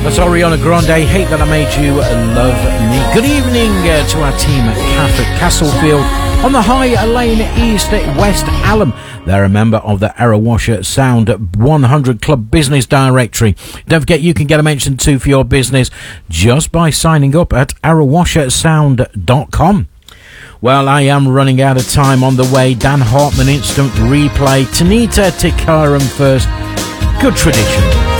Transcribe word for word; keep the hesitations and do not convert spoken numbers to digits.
That's Ariana Grande, Hate That I Made You Love Me. Good evening uh, to our team at C A F at Castlefield on the High Lane East West Alum. They're a member of the Arrowasher Sound one hundred Club Business Directory. Don't forget you can get a mention too for your business just by signing up at arrowasher sound dot com. Well, I am running out of time. On the way, Dan Hartman Instant Replay, Tanita Tikaram first. Good tradition.